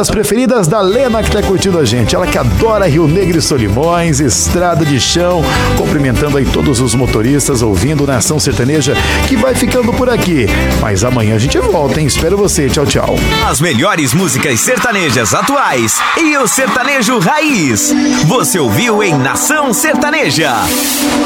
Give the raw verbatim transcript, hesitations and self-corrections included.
músicas preferidas da Lena que tá curtindo a gente. Ela que adora Rio Negro e Solimões, estrada de chão, cumprimentando aí todos os motoristas ouvindo Nação Sertaneja, que vai ficando por aqui. Mas amanhã a gente volta, hein? Espero você. Tchau, tchau. As melhores músicas sertanejas atuais e o sertanejo raiz. Você ouviu em Nação Sertaneja.